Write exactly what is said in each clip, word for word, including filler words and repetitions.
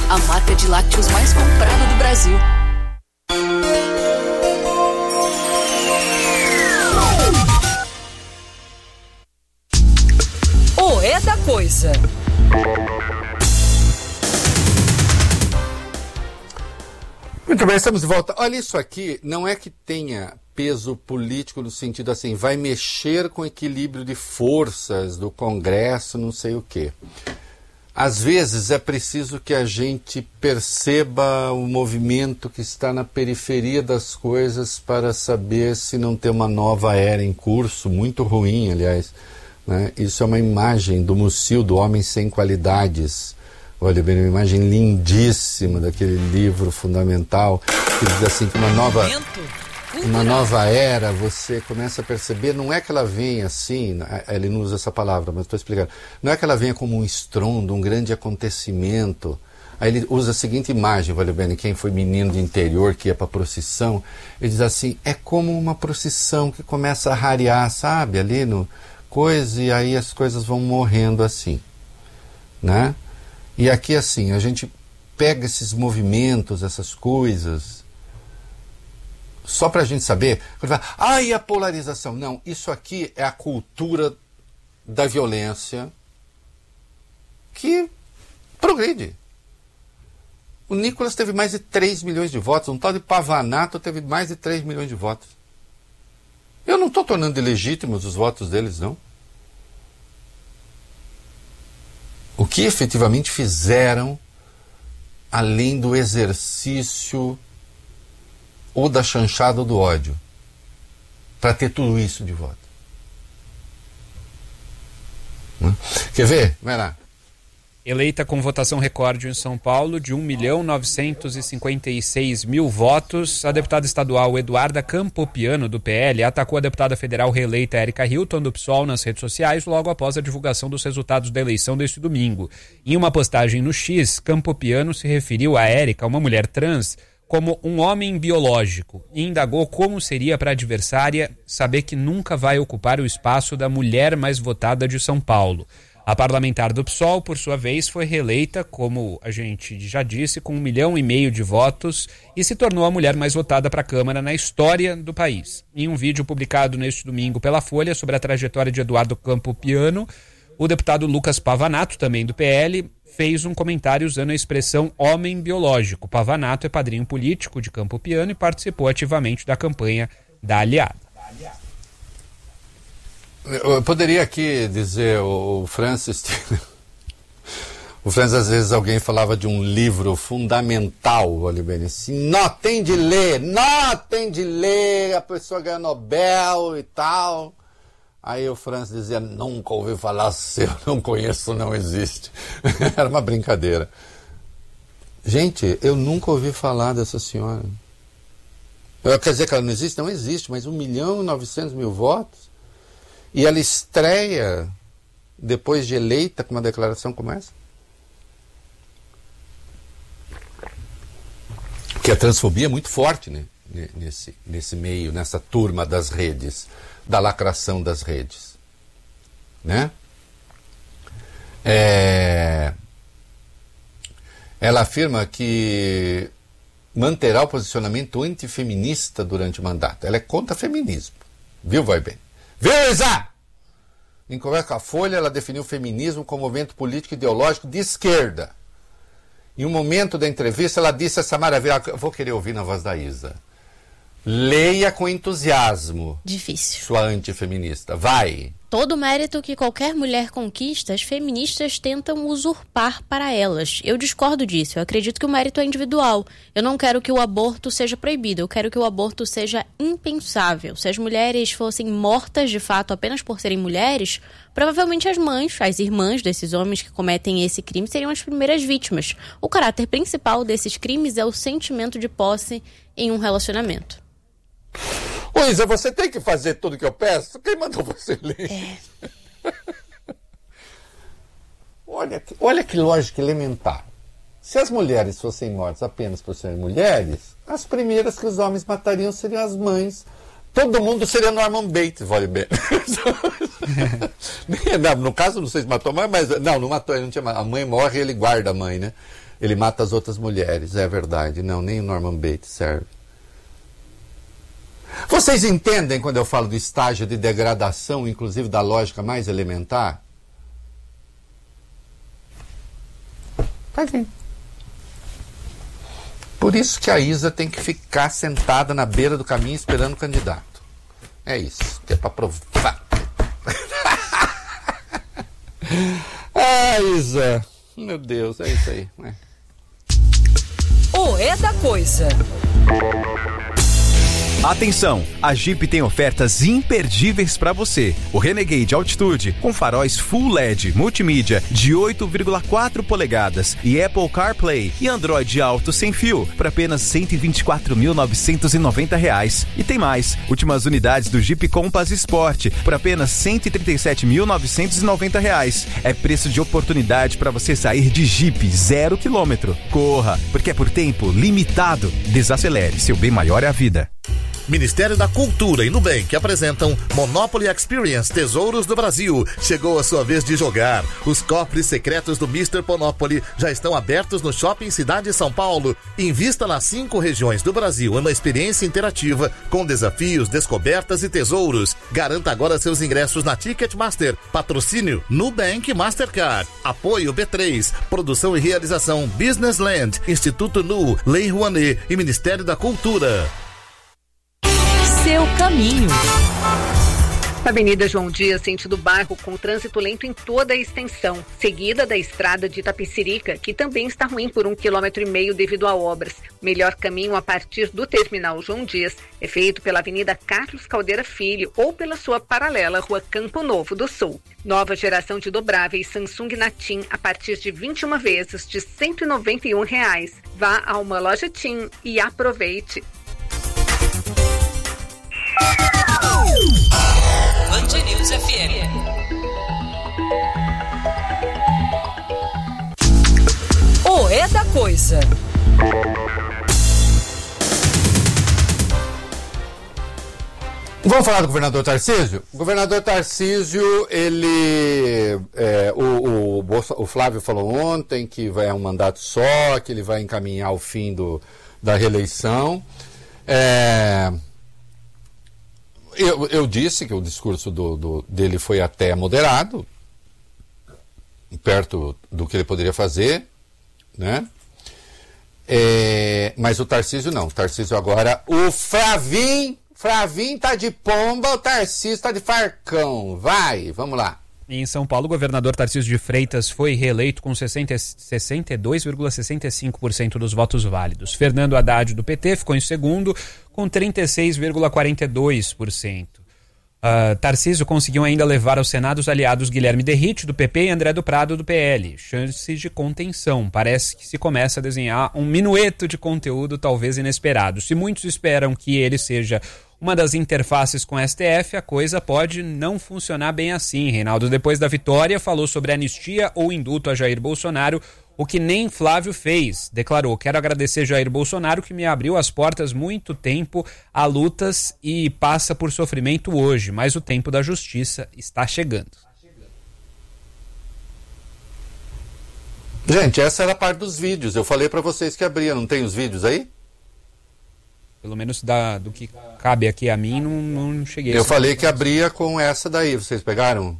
a marca de lácteos mais comprada do Brasil. O É da Coisa. Muito bem, estamos de volta. Olha, isso aqui não é que tenha peso político no sentido assim, vai mexer com o equilíbrio de forças do Congresso, não sei o quê. Às vezes é preciso que a gente perceba o movimento que está na periferia das coisas para saber se não tem uma nova era em curso, muito ruim, aliás. Né? Isso é uma imagem do Musil, do Homem Sem Qualidades. Olha bem, uma imagem lindíssima daquele livro fundamental que diz assim que uma nova, uma nova era, você começa a perceber, não é que ela venha assim, ele não usa essa palavra, mas estou explicando, não é que ela venha como um estrondo, um grande acontecimento. Aí ele usa a seguinte imagem, olha bem, quem foi menino de interior que ia para procissão, ele diz assim, é como uma procissão que começa a rarear, sabe, ali no coisa, e aí as coisas vão morrendo assim, né? E aqui assim, a gente pega esses movimentos, essas coisas, só para a gente saber, ah, e a polarização? Não, isso aqui é a cultura da violência que progride. O Nicolas teve mais de três milhões de votos, um tal de Pavanato teve mais de três milhões de votos. Eu não estou tornando ilegítimos os votos deles, não. O que efetivamente fizeram, além do exercício ou da chanchada ou do ódio, para ter tudo isso de voto. Hum? Quer ver? Vai lá. Eleita com votação recorde em São Paulo de um milhão novecentos e cinquenta e seis mil votos, a deputada estadual Eduarda Campopiano, do P L, atacou a deputada federal reeleita Érica Hilton, do P SOL, nas redes sociais logo após a divulgação dos resultados da eleição deste domingo. Em uma postagem no X, Campopiano se referiu a Érica, uma mulher trans, como um homem biológico e indagou como seria para a adversária saber que nunca vai ocupar o espaço da mulher mais votada de São Paulo. A parlamentar do P SOL, por sua vez, foi reeleita, como a gente já disse, com um milhão e meio de votos e se tornou a mulher mais votada para a Câmara na história do país. Em um vídeo publicado neste domingo pela Folha sobre a trajetória de Eduardo Campopiano, o deputado Lucas Pavanato, também do P L, fez um comentário usando a expressão homem biológico. Pavanato é padrinho político de Campopiano e participou ativamente da campanha da aliada. Eu poderia aqui dizer, o Francis, o Francis, às vezes alguém falava de um livro fundamental, olha bem, assim, não tem de ler, não tem de ler, a pessoa ganha Nobel e tal. Aí o Francis dizia, nunca ouvi falar seu, não conheço, não existe. Era uma brincadeira. Gente, eu nunca ouvi falar dessa senhora. Quer dizer que ela não existe? Não existe, mas um milhão e novecentos mil votos? E ela estreia, depois de eleita, com uma declaração como essa? Porque a transfobia é muito forte, né? nesse, nesse meio, nessa turma das redes, da lacração das redes. Né? É... Ela afirma que manterá o posicionamento antifeminista durante o mandato. Ela é contra feminismo. Viu, vai bem? Viu, Isa? Em conversa com a Folha, ela definiu o feminismo como movimento político e ideológico de esquerda. Em um momento da entrevista, ela disse essa maravilha. Vou querer ouvir na voz da Isa. Leia com entusiasmo. Difícil. Sua antifeminista. Vai. Todo o mérito que qualquer mulher conquista, as feministas tentam usurpar para elas. Eu discordo disso. Eu acredito que o mérito é individual. Eu não quero que o aborto seja proibido. Eu quero que o aborto seja impensável. Se as mulheres fossem mortas de fato apenas por serem mulheres, provavelmente as mães, as irmãs desses homens que cometem esse crime seriam as primeiras vítimas. O caráter principal desses crimes é o sentimento de posse em um relacionamento. Ô Isa, você tem que fazer tudo que eu peço? Quem mandou você ler? É. olha, que, olha que lógica elementar. Se as mulheres fossem mortas apenas por serem mulheres, as primeiras que os homens matariam seriam as mães. Todo mundo seria Norman Bates, vale bem. No caso, não sei se matou a mãe, mas... Não, não matou, ele não tinha... A mãe morre e ele guarda a mãe, né? ele mata as outras mulheres. É verdade. Não, nem o Norman Bates serve. Vocês entendem quando eu falo do estágio de degradação, inclusive da lógica mais elementar? Tá aqui. Por isso que a Isa tem que ficar sentada na beira do caminho esperando o candidato. É isso, que é para provar. Ah, Isa. Meu Deus, é isso aí. É. O É da Coisa. Atenção, a Jeep tem ofertas imperdíveis para você. O Renegade Altitude com faróis Full L E D multimídia de oito vírgula quatro polegadas e Apple CarPlay e Android Auto sem fio por apenas cento e vinte e quatro mil novecentos e noventa reais. E tem mais, últimas unidades do Jeep Compass Sport por apenas cento e trinta e sete mil novecentos e noventa reais. É preço de oportunidade para você sair de Jeep zero quilômetro. Corra, porque é por tempo limitado. Desacelere, seu bem maior é a vida. Ministério da Cultura e Nubank apresentam Monopoly Experience Tesouros do Brasil. Chegou a sua vez de jogar. Os cofres secretos do mister Monopoly já estão abertos no Shopping Cidade São Paulo. Invista nas cinco regiões do Brasil em uma experiência interativa com desafios, descobertas e tesouros. Garanta agora seus ingressos na Ticketmaster. Patrocínio Nubank Mastercard. Apoio B três. Produção e realização Business Land, Instituto Nu, Lei Rouanet e Ministério da Cultura. Seu caminho. Avenida João Dias, sentido bairro, com trânsito lento em toda a extensão, seguida da estrada de Itapecerica, que também está ruim por um quilômetro e meio devido a obras. Melhor caminho a partir do terminal João Dias é feito pela Avenida Carlos Caldeira Filho ou pela sua paralela Rua Campo Novo do Sul. Nova geração de dobráveis Samsung Natim a partir de vinte e uma vezes de cento e noventa e um reais. Vá a uma loja TIM e aproveite. Band News F M. O É da Coisa. Vamos falar do governador Tarcísio? O governador Tarcísio, ele... É, o, o, Bolsa, o Flávio falou ontem que vai é um mandato só, que ele vai encaminhar o fim do, da reeleição. É... Eu, eu disse que o discurso do, do, dele foi até moderado, perto do que ele poderia fazer, né? É, mas o Tarcísio não. O Tarcísio agora... O Flavim, Flavim tá de pomba, o Tarcísio tá de farcão. Vai, vamos lá. Em São Paulo, o governador Tarcísio de Freitas foi reeleito com sessenta, sessenta e dois vírgula sessenta e cinco por cento dos votos válidos. Fernando Haddad, do P T, ficou em segundo, com trinta e seis vírgula quarenta e dois por cento. Uh, Tarcísio conseguiu ainda levar ao Senado os aliados Guilherme Derrite, do P P, e André do Prado, do P L. Chances de contenção. Parece que se começa a desenhar um minueto de conteúdo talvez inesperado. Se muitos esperam que ele seja uma das interfaces com o S T F, a coisa pode não funcionar bem assim. Reinaldo, depois da vitória, falou sobre anistia ou indulto a Jair Bolsonaro, o que nem Flávio fez. Declarou: quero agradecer Jair Bolsonaro, que me abriu as portas muito tempo a lutas e passa por sofrimento hoje, mas o tempo da justiça está chegando. Gente, essa era a parte dos vídeos. Eu falei para vocês que abria, não tem os vídeos aí? Pelo menos da, do que cabe aqui a mim, não, não cheguei. Eu falei que abria com essa daí, vocês pegaram?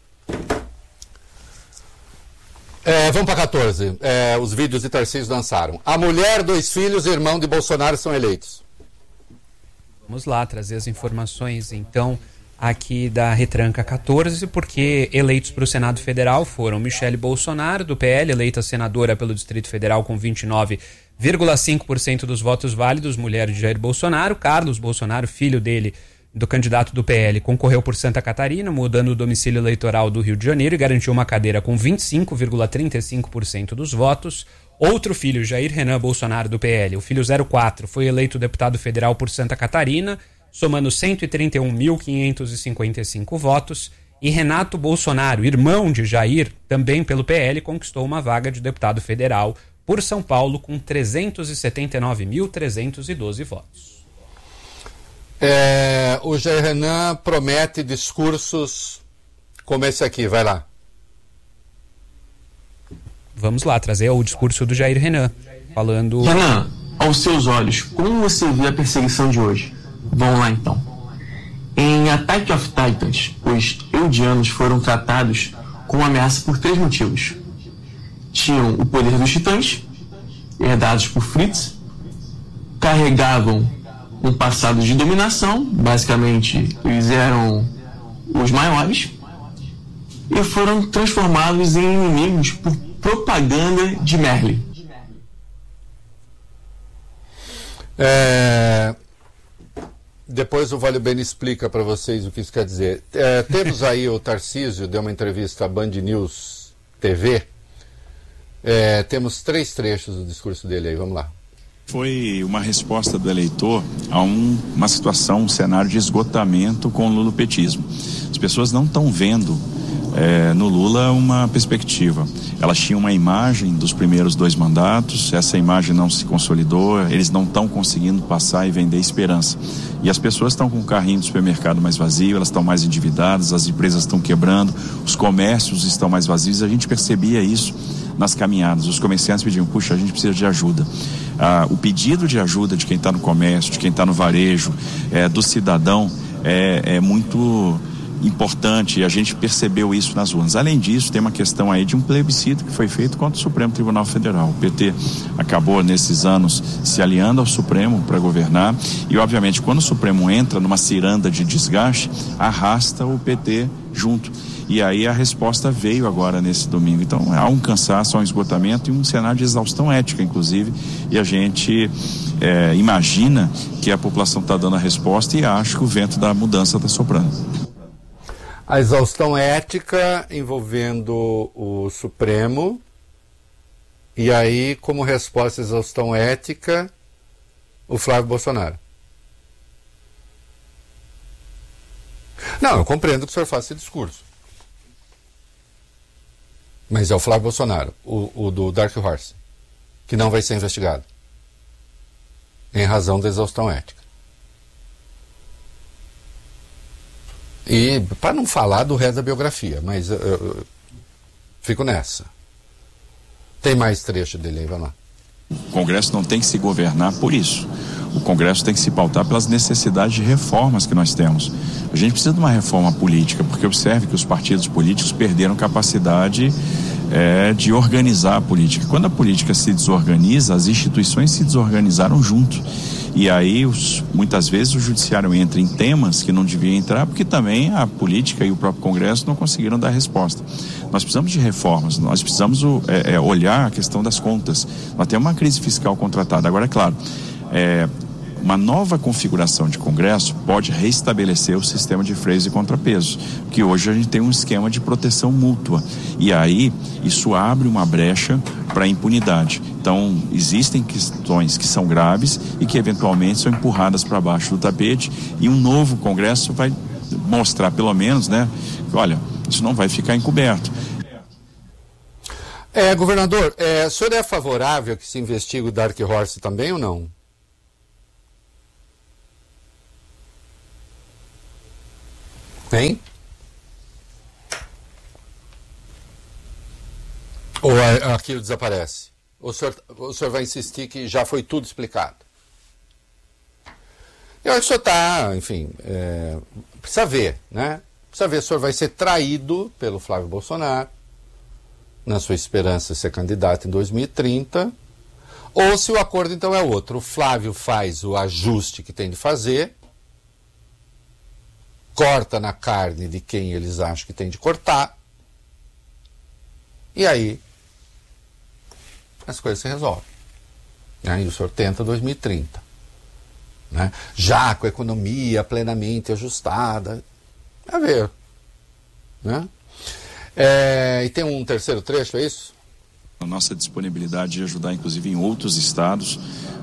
É, vamos para quatorze. É, os vídeos de Tarcísio lançaram. A mulher, dois filhos e irmão de Bolsonaro são eleitos. Vamos lá trazer as informações, então, aqui da Retranca quatorze, porque eleitos para o Senado Federal foram Michele Bolsonaro, do P L, eleita senadora pelo Distrito Federal com vinte e nove vírgula cinco por cento dos votos válidos, mulher de Jair Bolsonaro. Carlos Bolsonaro, filho dele, do candidato do P L, concorreu por Santa Catarina, mudando o domicílio eleitoral do Rio de Janeiro, e garantiu uma cadeira com vinte e cinco vírgula trinta e cinco por cento dos votos. Outro filho, Jair Renan Bolsonaro, do P L, o filho zero quatro, foi eleito deputado federal por Santa Catarina, somando cento e trinta e um mil quinhentos e cinquenta e cinco votos. E Renato Bolsonaro, irmão de Jair, também pelo P L, conquistou uma vaga de deputado federal por São Paulo com trezentos e setenta e nove mil trezentos e doze votos. É, o Jair Renan promete discursos como esse aqui, vai lá. Vamos lá, trazer o discurso do Jair Renan, falando... Renan, aos seus olhos, como você vê a perseguição de hoje? Vamos lá então. Em Attack of Titans, os Eldianos foram tratados como ameaça por três motivos. Tinham o poder dos titãs, herdados por Fritz, carregavam um passado de dominação, basicamente eles eram os maiores, e foram transformados em inimigos por propaganda de Merlin. É... Depois o Vale Bene explica para vocês o que isso quer dizer. É, temos aí o Tarcísio, deu uma entrevista à Band News T V. É, temos três trechos do discurso dele aí, vamos lá. Foi uma resposta do eleitor a um, uma situação, um cenário de esgotamento com o lulopetismo. As pessoas não estão vendo é, no Lula uma perspectiva. Elas tinham uma imagem dos primeiros dois mandatos, essa imagem não se consolidou, eles não estão conseguindo passar e vender esperança. E as pessoas estão com o carrinho do supermercado mais vazio, elas estão mais endividadas, as empresas estão quebrando, os comércios estão mais vazios. A gente percebia isso nas caminhadas. Os comerciantes pediam, puxa, a gente precisa de ajuda. Ah, o pedido de ajuda de quem está no comércio, de quem está no varejo, é, do cidadão, é, é muito importante, e a gente percebeu isso nas urnas. Além disso, tem uma questão aí de um plebiscito que foi feito contra o Supremo Tribunal Federal. O P T acabou nesses anos se aliando ao Supremo para governar e, obviamente, quando o Supremo entra numa ciranda de desgaste, arrasta o P T junto. E aí a resposta veio agora nesse domingo. Então há um cansaço, há um esgotamento e um cenário de exaustão ética, inclusive, e a gente é, imagina que a população está dando a resposta e acha que o vento da mudança está soprando. A exaustão ética envolvendo o Supremo, e aí, como resposta à exaustão ética, o Flávio Bolsonaro. Não, eu compreendo que o senhor faça esse discurso. Mas é o Flávio Bolsonaro, o, o do Dark Horse, que não vai ser investigado, em razão da exaustão ética. E para não falar do resto da biografia, mas eu, eu fico nessa. Tem mais trecho dele aí, vai lá. O Congresso não tem que se governar por isso. O Congresso tem que se pautar pelas necessidades de reformas que nós temos. A gente precisa de uma reforma política, porque observe que os partidos políticos perderam capacidade é, de organizar a política. Quando a política se desorganiza, as instituições se desorganizaram junto. E aí, os, muitas vezes, o judiciário entra em temas que não devia entrar, porque também a política e o próprio Congresso não conseguiram dar resposta. Nós precisamos de reformas, nós precisamos é, é, olhar a questão das contas. Nós temos uma crise fiscal contratada. Agora, é claro, é, uma nova configuração de Congresso pode restabelecer o sistema de freios e contrapesos, que hoje a gente tem um esquema de proteção mútua. E aí, isso abre uma brecha para a impunidade. Então, existem questões que são graves e que eventualmente são empurradas para baixo do tapete, e um novo Congresso vai mostrar, pelo menos, né, que, olha, isso não vai ficar encoberto. É, governador, é, o senhor é favorável que se investigue o Dark Horse também ou não? Hein? Ou aquilo desaparece? Ou o senhor, o senhor vai insistir que já foi tudo explicado? Eu acho que o senhor está, enfim, é, precisa ver, né? Precisa ver se o senhor vai ser traído pelo Flávio Bolsonaro, na sua esperança de ser candidato em dois mil e trinta, ou se o acordo então é outro. O Flávio faz o ajuste que tem de fazer, corta na carne de quem eles acham que tem de cortar, e aí as coisas se resolvem. Né? E o senhor tenta dois mil e trinta. Né? Já com a economia plenamente ajustada. A ver. Né? É, e tem um terceiro trecho, é isso? A nossa disponibilidade de ajudar, inclusive, em outros estados,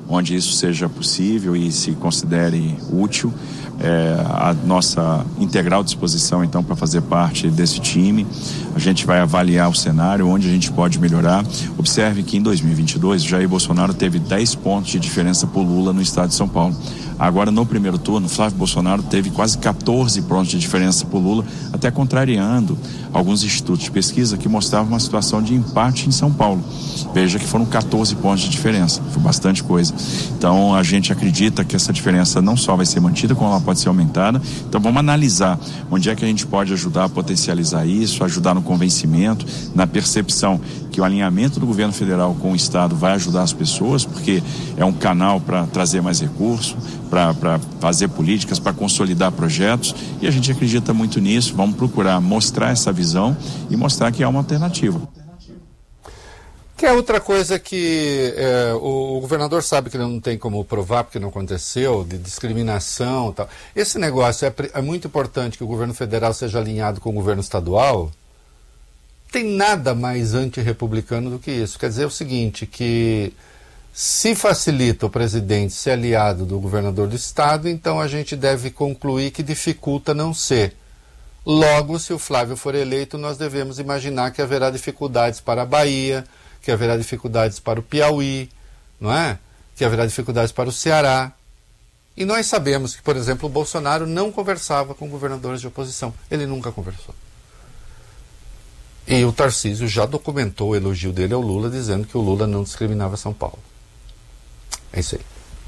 onde isso seja possível e se considere útil. É, a nossa integral disposição então para fazer parte desse time. A gente vai avaliar o cenário, onde a gente pode melhorar. Observe que em dois mil e vinte e dois Jair Bolsonaro teve dez pontos de diferença por Lula no estado de São Paulo. Agora no primeiro turno, Flávio Bolsonaro teve quase catorze pontos de diferença por Lula, até contrariando alguns institutos de pesquisa que mostravam uma situação de empate em São Paulo. Veja que foram catorze pontos de diferença, foi bastante coisa. Então a gente acredita que essa diferença não só vai ser mantida, como ela pode ser aumentada. Então vamos analisar onde é que a gente pode ajudar a potencializar isso, ajudar no convencimento, na percepção que o alinhamento do governo federal com o estado vai ajudar as pessoas, porque é um canal para trazer mais recursos, para fazer políticas, para consolidar projetos, e a gente acredita muito nisso. Vamos procurar mostrar essa visão e mostrar que há uma alternativa. Que é outra coisa que é, o, o governador sabe que ele não tem como provar, porque não aconteceu, de discriminação e tal. Esse negócio é, é muito importante que o governo federal seja alinhado com o governo estadual. Tem nada mais antirrepublicano do que isso. Quer dizer o seguinte, que se facilita o presidente ser aliado do governador do estado, então a gente deve concluir que dificulta não ser. Logo, se o Flávio for eleito, nós devemos imaginar que haverá dificuldades para a Bahia, que haverá dificuldades para o Piauí, não é? Que haverá dificuldades para o Ceará. E nós sabemos que, por exemplo, o Bolsonaro não conversava com governadores de oposição. Ele nunca conversou. E o Tarcísio já documentou o elogio dele ao Lula, dizendo que o Lula não discriminava São Paulo. É isso aí.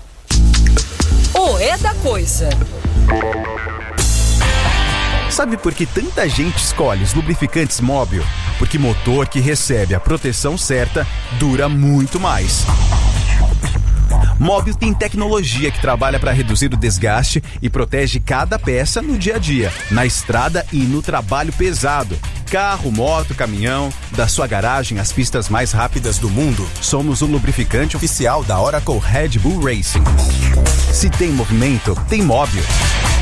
O É da Coisa. Sabe por que tanta gente escolhe os lubrificantes Móbil? Porque motor que recebe a proteção certa dura muito mais. Móbil tem tecnologia que trabalha para reduzir o desgaste e protege cada peça no dia a dia, na estrada e no trabalho pesado. Carro, moto, caminhão, da sua garagem às pistas mais rápidas do mundo, somos o lubrificante oficial da Oracle Red Bull Racing. Se tem movimento, tem Móbil.